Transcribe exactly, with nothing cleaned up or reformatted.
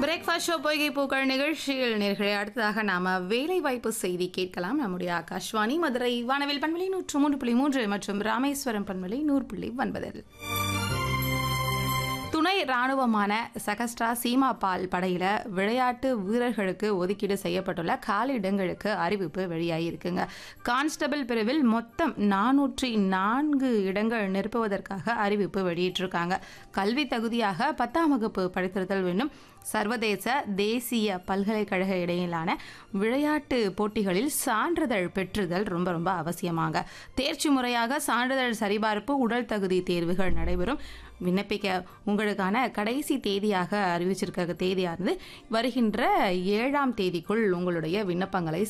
Breakfast show பொய்கை பூக்கள் நிகழ்ச்சியில் நேர்களே அடுத்ததாக நாம வேலைவாய்ப்பு செய்தி கேட்கலாம். நம்முடைய ஆகாஷ்வாணி மதுரை வானவில் பண்பலை நூற்று மூன்று புள்ளி மூன்று மற்றும் ராமேஸ்வரம் பண்பலை நூறு புள்ளி ஒன்பதில் துணை ராணுவமான சகஸ்ட்ரா சீமா பால் படையில விளையாட்டு வீரர்களுக்கு ஒதுக்கீடு செய்யப்பட்டுள்ள காலி இடங்களுக்கு அறிவிப்பு வெளியாகியிருக்குங்க. கான்ஸ்டபிள் பிரிவில் மொத்தம் நானூற்றி நான்கு இடங்கள் நிரப்புவதற்காக அறிவிப்பு வெளியிட்டிருக்காங்க. கல்வி தகுதியாக பத்தாம் வகுப்பு படித்திருத்தல் வேண்டும். சர்வதேச தேசிய பல்கலைக்கழக இடையிலான விளையாட்டு போட்டிகளில் சான்றிதழ் பெற்றுதல் ரொம்ப ரொம்ப அவசியமாங்க. தேர்ச்சி முறையாக சான்றிதழ் சரிபார்ப்பு உடல் தகுதி தேர்வுகள் நடைபெறும். விண்ணப்பிக்க உங்களுக்கான கடைசி தேதியாக அறிவிச்சிருக்க தேதியானது வருகின்ற ஏழாம் தேதிக்குள் உங்களுடைய விண்ணப்பங்களை